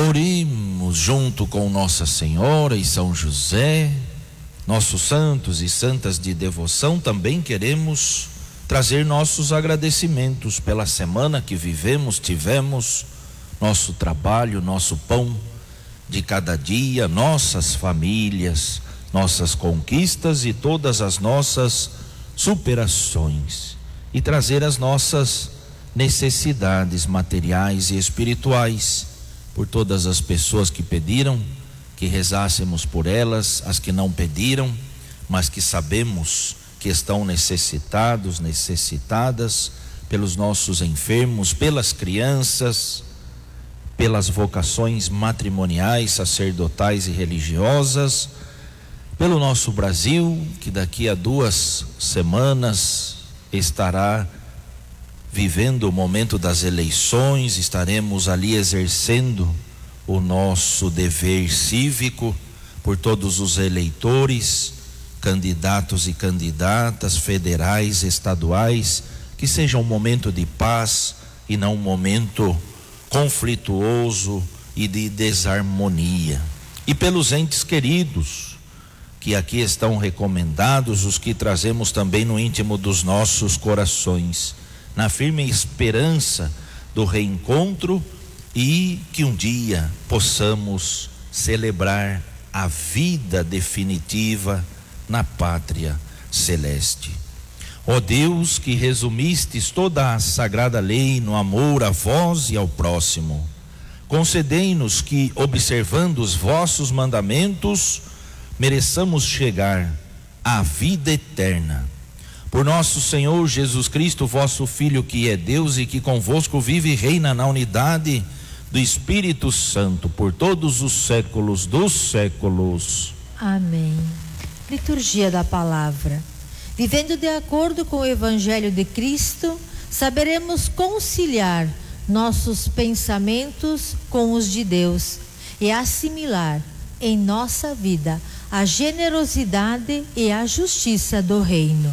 Oremos junto com Nossa Senhora e São José, nossos santos e santas de devoção. Também queremos trazer nossos agradecimentos pela semana que tivemos, nosso trabalho, nosso pão de cada dia, nossas famílias, nossas conquistas e todas as nossas superações, e trazer as nossas necessidades materiais e espirituais, por todas as pessoas que pediram que rezássemos por elas, as que não pediram, mas que sabemos que estão necessitadas, pelos nossos enfermos, pelas crianças, pelas vocações matrimoniais, sacerdotais e religiosas, pelo nosso Brasil, que daqui a 2 semanas estará vivendo o momento das eleições. Estaremos ali exercendo o nosso dever cívico por todos os eleitores, candidatos e candidatas, federais, estaduais. Que seja um momento de paz e não um momento conflituoso e de desarmonia. E pelos entes queridos que aqui estão recomendados, os que trazemos também no íntimo dos nossos corações, na firme esperança do reencontro, e que um dia possamos celebrar a vida definitiva na pátria celeste. Ó Deus, que resumistes toda a sagrada lei no amor a vós e ao próximo, concedei-nos que, observando os vossos mandamentos, mereçamos chegar à vida eterna. Por nosso Senhor Jesus Cristo, vosso Filho, que é Deus e que convosco vive e reina na unidade do Espírito Santo, por todos os séculos dos séculos. Amém. Liturgia da Palavra. Vivendo de acordo com o Evangelho de Cristo, saberemos conciliar nossos pensamentos com os de Deus e assimilar em nossa vida a generosidade e a justiça do reino.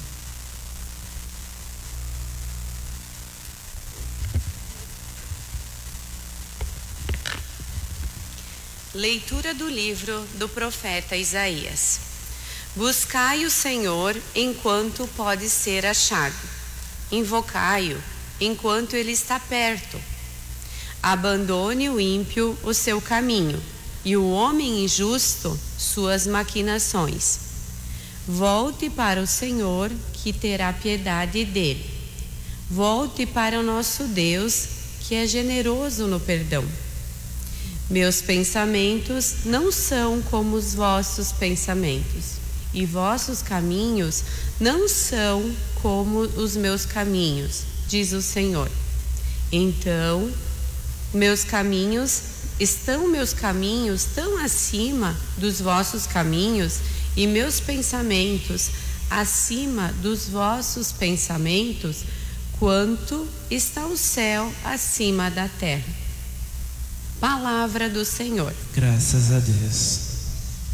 Leitura do livro do profeta Isaías. Buscai o Senhor enquanto pode ser achado. Invocai-o enquanto ele está perto. Abandone o ímpio o seu caminho e o homem injusto suas maquinações. Volte para o Senhor, que terá piedade dele. Volte para o nosso Deus, que é generoso no perdão. Meus pensamentos não são como os vossos pensamentos, e vossos caminhos não são como os meus caminhos, diz o Senhor. Então, meus caminhos tão acima dos vossos caminhos, e meus pensamentos acima dos vossos pensamentos, quanto está o céu acima da terra. Palavra do Senhor. Graças a Deus.